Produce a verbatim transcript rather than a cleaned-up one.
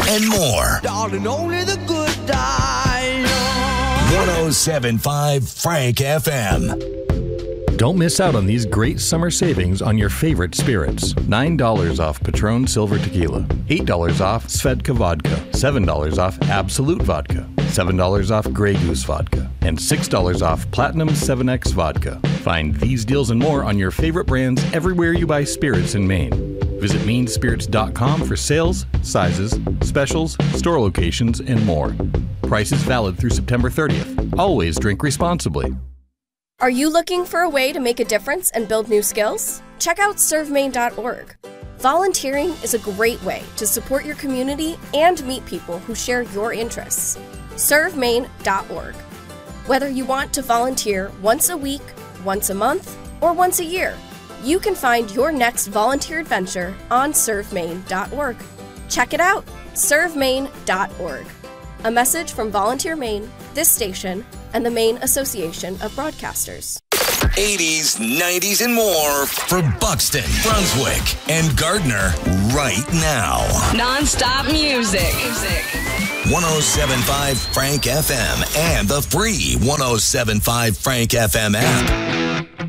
and more. Darling, only the good die. one oh seven point five Frank F M. Don't miss out on these great summer savings on your favorite spirits. nine dollars off Patron Silver Tequila, eight dollars off Svedka Vodka, seven dollars off Absolute Vodka, seven dollars off Grey Goose Vodka, and six dollars off Platinum seven X Vodka. Find these deals and more on your favorite brands everywhere you buy spirits in Maine. Visit Maine Spirits dot com for sales, sizes, specials, store locations, and more. Prices valid through September thirtieth. Always drink responsibly. Are you looking for a way to make a difference and build new skills? Check out serve maine dot org. Volunteering is a great way to support your community and meet people who share your interests. serve maine dot org. Whether you want to volunteer once a week, once a month, or once a year, you can find your next volunteer adventure on serve maine dot org. Check it out, serve maine dot org. A message from Volunteer Maine, this station, and the Maine Association of Broadcasters. eighties, nineties, and more for Buxton, Brunswick, and Gardner right now. Non-stop music. one oh seven point five Frank F M and the free one oh seven point five Frank F M app.